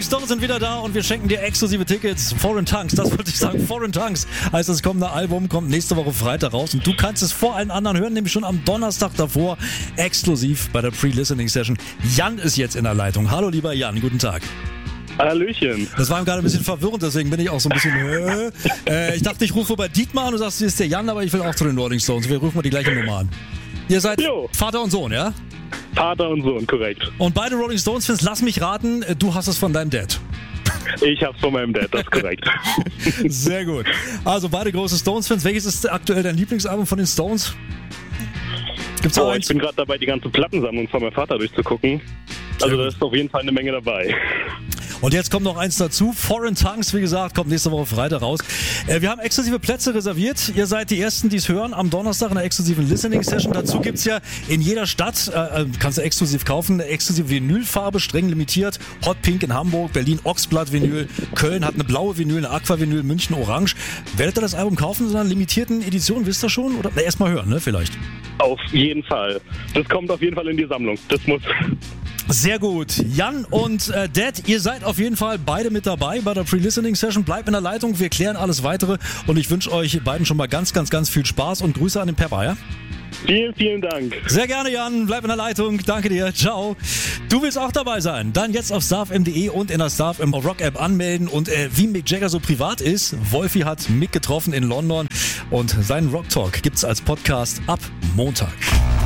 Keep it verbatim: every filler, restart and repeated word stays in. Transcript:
Stones sind wieder da und wir schenken dir exklusive Tickets. Foreign Tongues, das wollte ich sagen. Foreign Tongues heißt das kommende Album, kommt nächste Woche Freitag raus. Und du kannst es vor allen anderen hören, nämlich schon am Donnerstag davor, exklusiv bei der Pre-Listening-Session. Jan ist jetzt in der Leitung. Hallo lieber Jan, guten Tag. Hallöchen. Das war ihm gerade ein bisschen verwirrend, deswegen bin ich auch so ein bisschen... Äh, äh, ich dachte, ich rufe bei Dietmar an, du sagst, hier ist der Jan, aber ich will auch zu den Rolling Stones. Wir rufen mal die gleiche Nummer an. Ihr seid Jo. Vater und Sohn, ja? Vater und Sohn, korrekt. Und beide Rolling Stones-Fans, lass mich raten, du hast es von deinem Dad. Ich hab's von meinem Dad, das ist korrekt. Sehr gut. Also beide große Stones-Fans. Welches ist aktuell dein Lieblingsalbum von den Stones? Gibt's auch Oh, eins? ich bin gerade dabei, die ganze Plattensammlung von meinem Vater durchzugucken. Also da ist auf jeden Fall eine Menge dabei. Und jetzt kommt noch eins dazu. Foreign Tongues, wie gesagt, kommt nächste Woche Freitag raus. Äh, wir haben exklusive Plätze reserviert. Ihr seid die Ersten, die es hören, am Donnerstag in der exklusiven Listening-Session. Dazu gibt's ja in jeder Stadt, äh, kannst du exklusiv kaufen, eine exklusive Vinylfarbe, streng limitiert. Hot Pink in Hamburg, Berlin Oxblatt-Vinyl, Köln hat eine blaue Vinyl, eine Aqua-Vinyl, München Orange. Werdet ihr das Album kaufen in so einer limitierten Edition, wisst ihr schon? Oder na, erst mal hören, ne, vielleicht. Auf jeden Fall. Das kommt auf jeden Fall in die Sammlung. Das muss... Sehr gut. Jan und äh, Dad, ihr seid auf jeden Fall beide mit dabei bei der Pre-Listening-Session. Bleibt in der Leitung, wir klären alles Weitere und ich wünsche euch beiden schon mal ganz, ganz, ganz viel Spaß und Grüße an den Pepper, ja? Vielen, vielen Dank. Sehr gerne, Jan. Bleib in der Leitung. Danke dir. Ciao. Du willst auch dabei sein? Dann jetzt auf starfm punkt de und in der Starfm Rock-App anmelden. Und äh, wie Mick Jagger so privat ist, Wolfi hat Mick getroffen in London und seinen Rock Talk gibt's als Podcast ab Montag.